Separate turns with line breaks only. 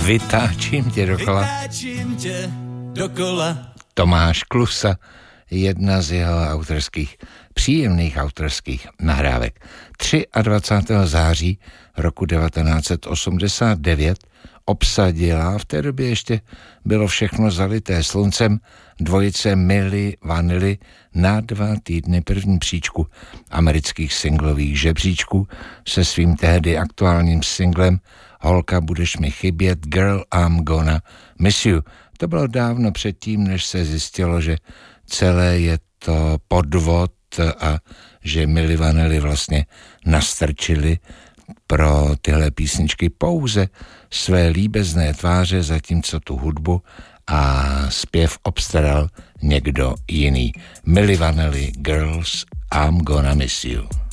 Vytáčím tě dokola. Tomáš Klusa, jedna z jeho příjemných autorských nahrávek. 23. září roku 1989 obsadila, v té době ještě bylo všechno zalité sluncem, dvojice Milli Vanilli na 2 týdny první příčku amerických singlových žebříčků se svým tehdy aktuálním singlem Holka, budeš mi chybět, Girl, I'm gonna miss you. To bylo dávno předtím, než se zjistilo, že celé je to podvod a že Milli Vanilli vlastně nastrčili pro tyhle písničky pouze své líbezné tváře, zatímco tu hudbu a zpěv obstaral někdo jiný. Milli Vanilli, Girls, I'm gonna miss you.